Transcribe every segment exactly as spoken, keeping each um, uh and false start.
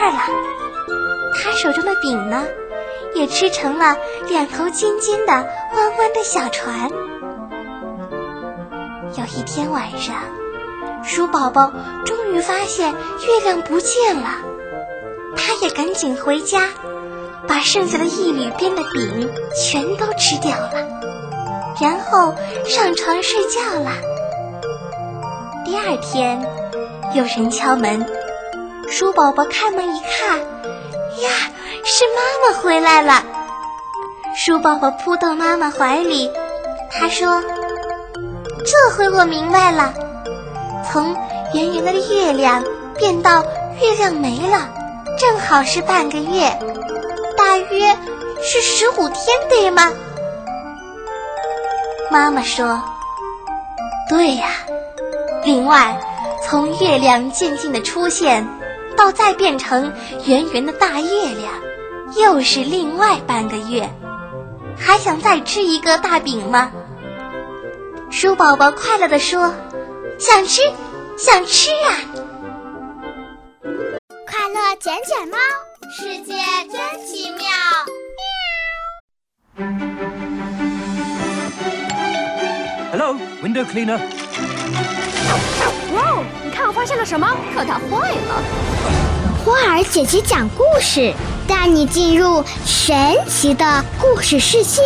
半了。他手中的饼呢，也吃成了两头尖尖的弯弯的小船。有一天晚上，鼠宝宝终于发现月亮不见了，他也赶紧回家，把剩下的一缕边的饼全都吃掉了，然后上床睡觉了。第二天，有人敲门，鼠宝宝开门一看，呀，是妈妈回来了。鼠宝宝扑到妈妈怀里，他说：这回我明白了，从圆圆的月亮变到月亮没了，正好是半个月，大约是十五天，对吗？妈妈说：对呀。另外，从月亮渐渐的出现到再变成圆圆的大月亮，又是另外半个月。还想再吃一个大饼吗？鼠宝宝快乐地说：想吃，想吃啊！ 快乐卷卷猫，世界真奇妙。 Hello, window cleaner. 哇哦，你看我发现了什么？可它坏了。 花儿姐姐讲故事，带你进入神奇的故事世界。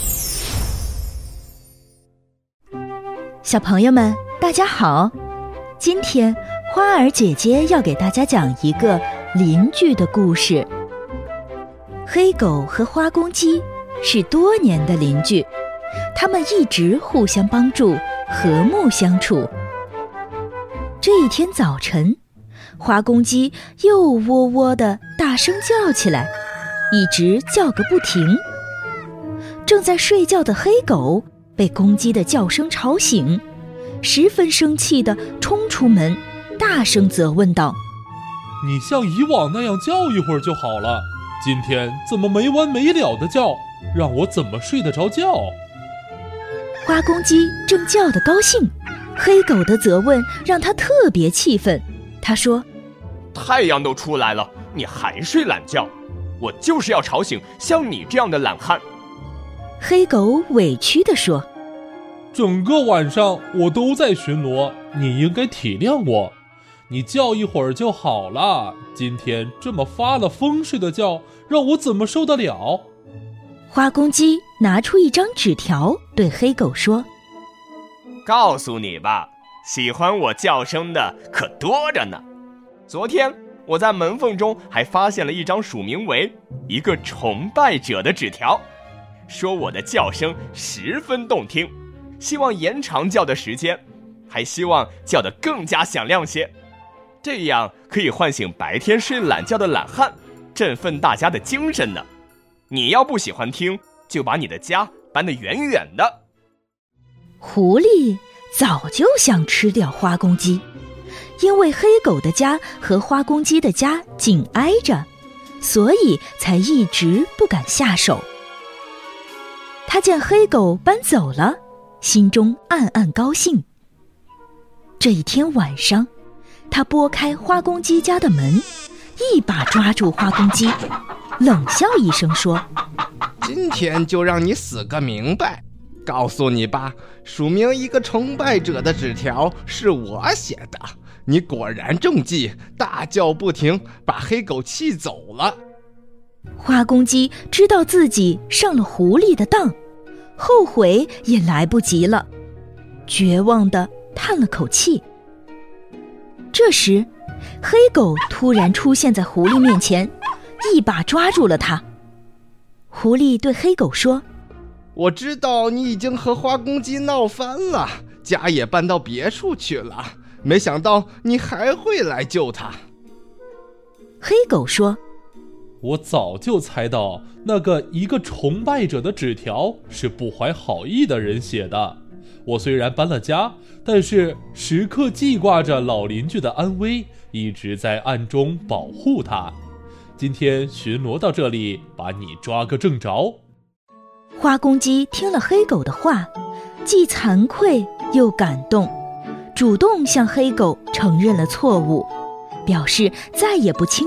小朋友们，大家好！今天花儿姐姐要给大家讲一个邻居的故事。黑狗和花公鸡是多年的邻居，他们一直互相帮助，和睦相处。这一天早晨，花公鸡又喔喔地大声叫起来，一直叫个不停。正在睡觉的黑狗被公鸡的叫声吵醒，十分生气地冲出门，大声责问道： 你像以往那样叫一会儿就好了，今天怎么没完没了的叫，让我怎么睡得着觉？ 花公鸡正叫得高兴，黑狗的责问让他特别气愤。他说： 太阳都出来了，你还睡懒觉，我就是要吵醒像你这样的懒汉。 黑狗委屈地说： 整个晚上我都在巡逻，你应该体谅我，你叫一会儿就好了，今天这么发了疯似的叫，让我怎么受得了？ 花公鸡拿出一张纸条对黑狗说： 告诉你吧，喜欢我叫声的可多着呢。昨天我在门缝中还发现了一张署名为一个崇拜者的纸条，说我的叫声十分动听，希望延长叫的时间，还希望叫得更加响亮些，这样可以唤醒白天睡懒觉的懒汉，振奋大家的精神呢。你要不喜欢听，就把你的家搬得远远的。 狐狸早就想吃掉花公鸡，因为黑狗的家和花公鸡的家紧挨着，所以才一直不敢下手。他见黑狗搬走了，心中暗暗高兴。这一天晚上，他拨开花公鸡家的门，一把抓住花公鸡，冷笑一声说： 今天就让你死个明白，告诉你吧，署名一个崇拜者的纸条是我写的，你果然中计，大叫不停，把黑狗气走了。 花公鸡知道自己上了狐狸的当，后悔也来不及了，绝望地叹了口气。这时，黑狗突然出现在狐狸面前，一把抓住了它。狐狸对黑狗说： 我知道你已经和花公鸡闹翻了，家也搬到别处去了，没想到你还会来救他。 黑狗说： 我早就猜到那个一个崇拜者的纸条是不怀好意的人写的，我虽然搬了家，但是时刻记挂着老邻居的安危，一直在暗中保护他。今天巡逻到这里，把你抓个正着。 花公鸡听了黑狗的话，既惭愧又感动，主动向黑狗承认了错误，表示再也不轻